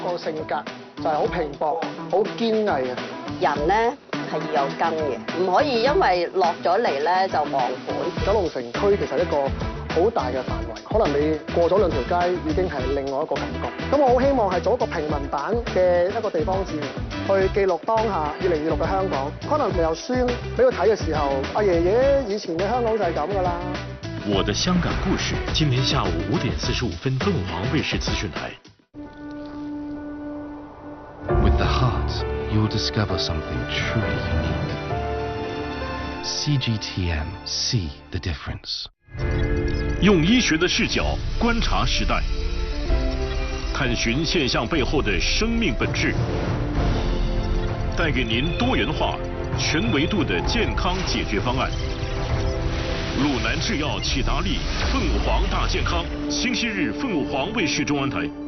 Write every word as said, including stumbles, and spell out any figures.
個性格就係好平薄、好堅毅啊！ 人咧係要有根嘅，唔可以因為落咗嚟咧就忘本。 九龍城區其實一個好大嘅範圍，可能你過咗兩條街已經係另外一個感覺。咁我好希望係做一個平民版嘅一個地方志，去記錄當下二零二六嘅香港。可能你由孫俾佢睇嘅時候，阿爺爺以前嘅香港就係咁㗎啦。 我的香港故事，今天下午五點四十五分，鳳凰衛視資訊台。 With the heart, you'll discover something truly unique. C G T M, see the difference. 用醫學的視角觀察時代，探尋現象背後的生命本質，帶給您多元化、全維度的健康解決方案。魯南製藥啟達利鳳凰大健康，星期日鳳凰衛視中文台。